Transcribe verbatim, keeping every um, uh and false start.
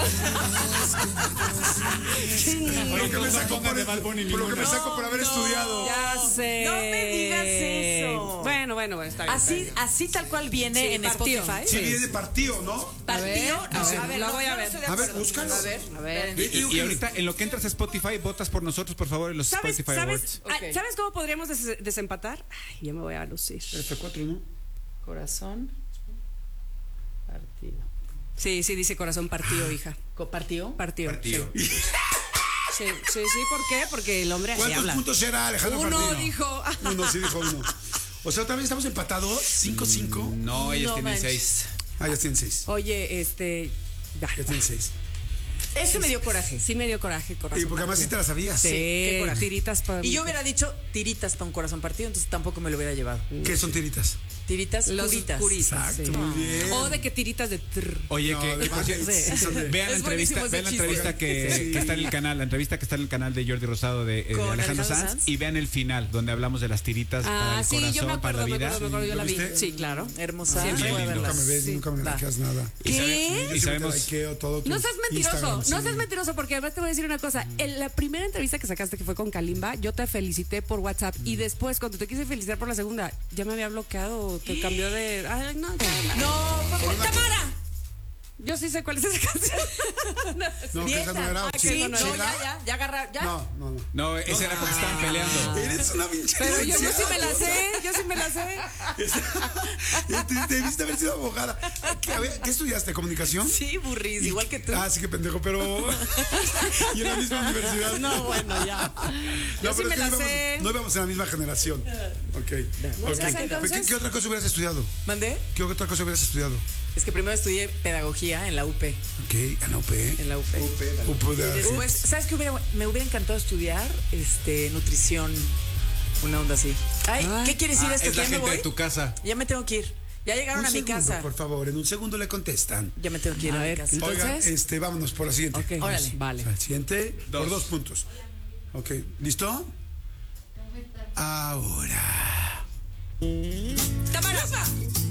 Por lo que me saco por, por lo que me saco por haber estudiado. Ya sé. No me digas eso. Bueno, bueno, bueno, está bien. Así, está bien. así tal cual viene Sí, en partido. Spotify. Sí, viene de partido, ¿no? Partido. A ver, No, a ver, lo voy a ver. A ver, búscalo. A ver, A ver. Y, y- y ahorita, en lo que entras a Spotify, votas por nosotros, por favor, en los ¿Sabes, Spotify sabes, Awards. ay, ¿Sabes cómo podríamos des- desempatar? Ay, ya me voy a lucir. F cuatro, ¿no? Corazón. Partido. Sí, sí, dice corazón partido, hija. Co- ¿Partido? Partido. Partido. Sí, sí, sí, sí, ¿por qué? Porque el hombre así ¿Cuántos habla. puntos era Alejandro Uno Partido? dijo. Uno, sí dijo uno. O sea, también estamos empatados, cinco cinco. No, ellos No tienen manches. seis. Ah, ya tienen seis. Oye, este. Ya. Ya tienen seis. Ese me dio coraje. Sí me dio coraje, corazón. Y porque además sí te la sabías. Sí, qué coraje. tiritas para Y yo hubiera dicho tiritas para un corazón partido, entonces tampoco me lo hubiera llevado. ¿Qué son tiritas? Tiritas, Los curitas. curitas, Exacto, sí. muy bien. O de que tiritas de trrr. Oye, No, que de por cierto, Band-Aids, sí, son de- vean la Es entrevista, buenísimo ese vean la chiste. entrevista que, Sí. que está en el canal, la entrevista que está en el canal de Jordi Rosado de, eh, de Con Alejandro Alejandro Sanz, Sanz. y vean el final donde hablamos de las tiritas para Ah, el sí, corazón, yo me para acuerdo, la me vida. acuerdo, me acuerdo, yo la vi. ¿Viste? Sí, claro. Hermosa. Sí, voy a bien lindo. Nunca verlas. me ves, Sí. nunca me Va. likeas nada. Y sabe- ¿Qué? Yo Y siempre sabemos, te likeo todo tu No seas mentiroso, Instagram, no sí. seas mentiroso, porque además te voy a decir una cosa. En la primera entrevista que sacaste, que fue con Kalimba, yo te felicité por WhatsApp y después, cuando te quise felicitar por la segunda, ya me había bloqueado, te cambió de. Ay, no, ya, No, por ¡Tamara! Yo sí sé cuál es esa canción. No, que esa no era. Ah, Sí, sí, no, no, ¿sí ya, era? ya, ya agarra, ya. No, no, no. no, ese era porque estaban peleando. Eres una pinche. Pero yo, yo sí licenciada, me la ¿no? sé, yo sí me la sé. Te- Debiste haber sido abogada. ¿Qué, a ver, ¿qué estudiaste? ¿Comunicación? Sí, burris, igual que tú. Ah, sí, que pendejo, pero. Y en la misma universidad. No, bueno, ya. Yo No, sí pero me es que la no íbamos- sé. no íbamos en la misma generación. Ok. Ok. seas entonces. ¿Qué, qué otra cosa hubieras estudiado? ¿Mandé? ¿Qué otra cosa hubieras estudiado? Es que primero estudié pedagogía en la U P. Ok, en la U P. En la U P. U P de- Después, ¿sabes qué hubiera, me hubiera encantado estudiar? Este, nutrición, una onda así. Ay, Ay. ¿qué quiere decir Ah, esto? es la ¿Ya me gente voy? de tu casa. Ya me tengo que ir. Ya llegaron Un a mi segundo, casa. por favor, en un segundo le contestan. Ya me tengo que ir A a, mi ver, casa. entonces- Oigan, este, vámonos por la siguiente. Ok, Órale. vale. O sea, el siguiente, Dos. por dos puntos. Ok, ¿listo? Ahora. ¡Tamara!